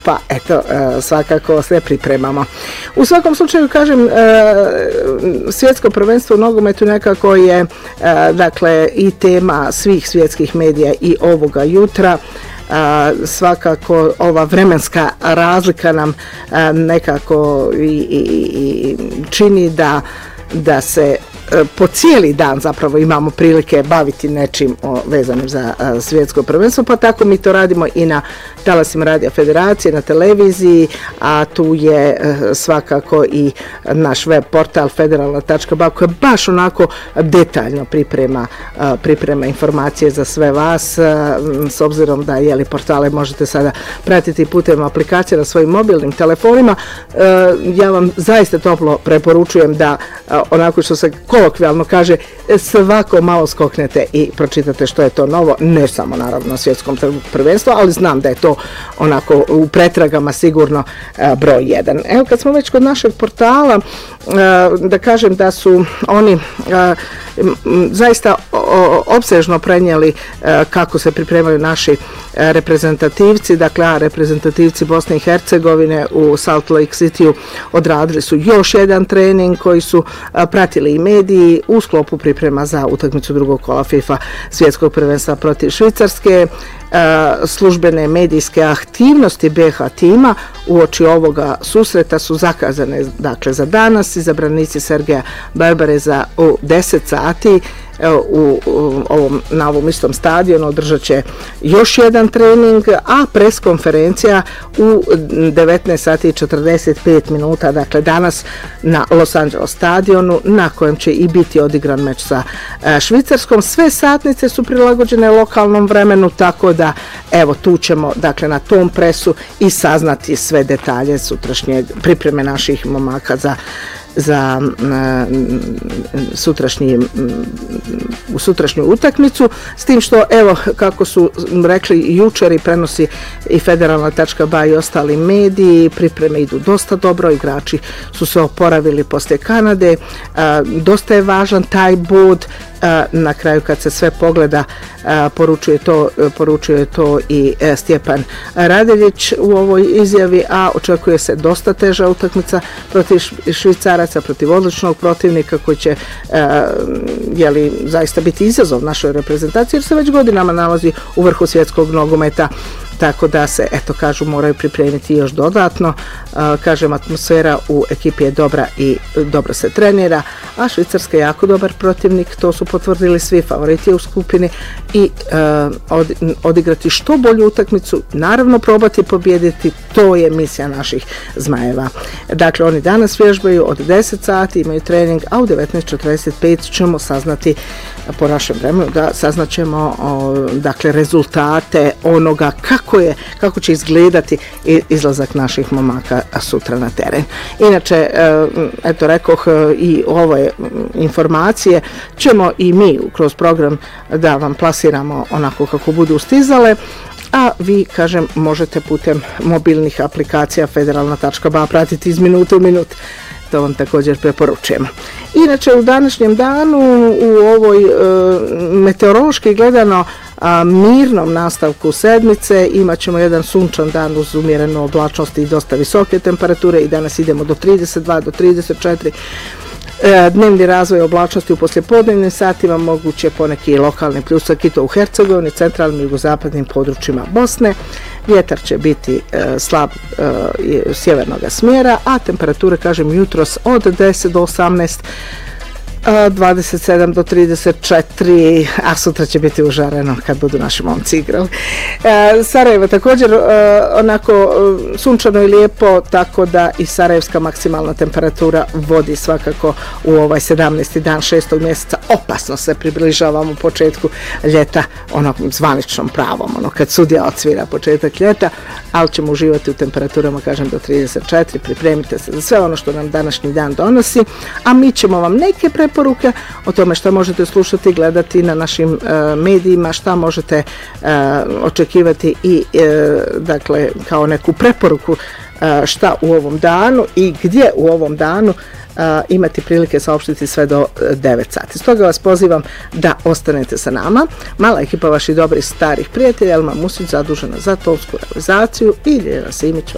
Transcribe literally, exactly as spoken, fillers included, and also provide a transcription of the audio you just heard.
Pa eto, svakako sve pripremamo. U svakom slučaju, kažem, svjetsko prvenstvo u nogometu nekako je dakle i tema svih svjetskih medija i ovoga jutra. Svakako ova vremenska razlika nam nekako i, i, i čini da, da se po cijeli dan zapravo imamo prilike baviti nečim vezanim za svjetsko prvenstvo, pa tako mi to radimo i na talasima Radija Federacije, na televiziji, a tu je svakako i naš web portal federalna tačka ba koji baš onako detaljno priprema, priprema informacije za sve vas, s obzirom da jeli portale možete sada pratiti putem aplikacije na svojim mobilnim telefonima. Ja vam zaista toplo preporučujem da onako što se kolokvijalno kaže, svako malo skoknete i pročitate što je to novo, ne samo naravno na svjetskom prvenstvu, ali znam da je to onako u pretragama sigurno broj jedan. Evo kad smo već kod našeg portala, da kažem da su oni zaista opsežno prenijeli kako se pripremaju naši reprezentativci, dakle a reprezentativci Bosne i Hercegovine u Salt Lake Cityu odradili su još jedan trening koji su pratili i mediji u sklopu priprema za utakmicu drugog kola FIFA svjetskog prvenstva protiv Švicarske. Službene medijske aktivnosti B H tima uoči ovoga susreta su zakazane dakle za danas. Izabranici Sergeja Barbareza u deset sati u, u ovom, na ovom istom stadionu održat će još jedan trening, a preskonferencija u devetnaest sati i četrdeset pet minuta, dakle danas na Los Angeles stadionu na kojem će i biti odigran meč sa Švicarskom. Sve satnice su prilagođene lokalnom vremenu, tako da evo tu ćemo dakle na tom presu i saznati sve detalje sutrašnje pripreme naših momaka za za sutrašnji, u sutrašnju utakmicu, s tim što evo kako su rekli jučer i prenosi i federalna tačka ba i ostali mediji, pripreme idu dosta dobro, igrači su se oporavili poslije Kanade, dosta je važan taj bod. Na kraju kad se sve pogleda poručuje to, poručuje to i Stjepan Radeljić u ovoj izjavi, a očekuje se dosta teža utakmica protiv Švicaraca, protiv odličnog protivnika koji će jeli, zaista biti izazov našoj reprezentaciji jer se već godinama nalazi u vrhu svjetskog nogometa. Tako da se, eto kažu, moraju pripremiti još dodatno. Kažem, atmosfera u ekipi je dobra i dobro se trenira, a Švicarska je jako dobar protivnik, to su potvrdili svi favoriti u skupini i od, odigrati što bolju utakmicu, naravno probati pobijediti, to je misija naših zmajeva. Dakle, oni danas vježbaju od deset sati, imaju trening, a u devetnaest četrdeset pet ćemo saznati po našem vremenu da saznaćemo dakle rezultate onoga kako je, kako će izgledati izlazak naših momaka sutra na teren. Inače, eto rekoh i ove informacije ćemo i mi kroz program da vam plasiramo onako kako budu stizale, a vi, kažem, možete putem mobilnih aplikacija federalna tačka ba pratiti iz minute u minut. To vam također preporučujemo. Inače, u današnjem danu, u ovoj e, meteorološki gledano a, mirnom nastavku sedmice, imat ćemo jedan sunčan dan uz umjerenu oblačnost i dosta visoke temperature i danas idemo do trideset dva do trideset četiri. Dnevni razvoj oblačnosti u poslijepodnevnim satima, moguće poneki lokalni pljusak i to u Hercegovini, centralnim i jugozapadnim područjima Bosne. Vjetar će biti e, slab e, sjevernog smjera, a temperature, kažem, jutros od deset do osamnaest, dvadeset sedam do trideset četiri, a sutra će biti užareno kad budu naši momci igrali. E, Sarajevo također e, onako e, sunčano i lijepo, tako da i sarajevska maksimalna temperatura vodi svakako u ovaj sedamnaesti dan šestog mjeseca. Opasno se približavamo početku ljeta, onom zvaničnom pravom, ono kad sudija odsvira početak ljeta, ali ćemo uživati u temperaturama, kažem, do trideset četiri. Pripremite se za sve ono što nam današnji dan donosi, a mi ćemo vam neke pre poruke o tome šta možete slušati i gledati na našim e, medijima, šta možete e, očekivati i e, dakle kao neku preporuku e, šta u ovom danu i gdje u ovom danu e, imati prilike saopštiti sve do devet sati. Stoga vas pozivam da ostanete sa nama. Mala ekipa vaših dobrih starih prijatelja, Elma Musić zadužena za tonsku realizaciju i Ljeljana Simić